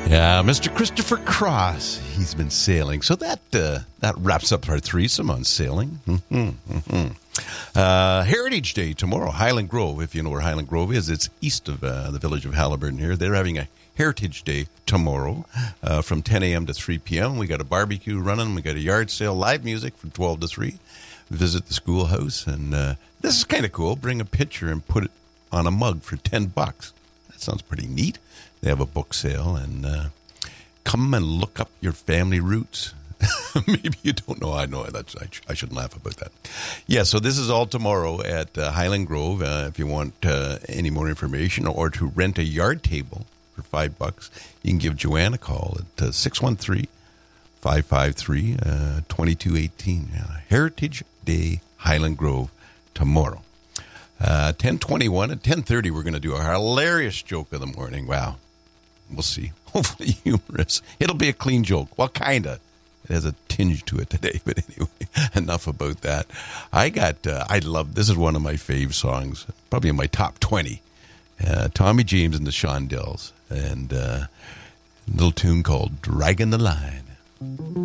Yeah, Mr. Christopher Cross. He's been sailing. So that wraps up our threesome on sailing. Heritage Day tomorrow, Highland Grove. If you know where Highland Grove is, it's east of the village of Haliburton here. They're having a Heritage Day tomorrow from 10 a.m. to 3 p.m. We got a barbecue running. We got a yard sale, live music from 12 to 3. Visit the schoolhouse. And this is kind of cool. Bring a picture and put it on a mug for $10. That sounds pretty neat. They have a book sale, and come and look up your family roots. Maybe you don't know. I know that. I shouldn't laugh about that. Yeah, so this is all tomorrow at Highland Grove. If you want any more information or to rent a yard table for $5, you can give Joanne a call at 613-553-2218. Heritage Day, Highland Grove, tomorrow. 10:21 at 10:30, we're going to do our hilarious joke of the morning. Wow. We'll see. Hopefully humorous. It'll be a clean joke. Well, kind of. It has a tinge to it today. But anyway, enough about that. I love, this is one of my fave songs, probably in my top 20. Tommy James and the Shondells. And a little tune called Dragging the Line.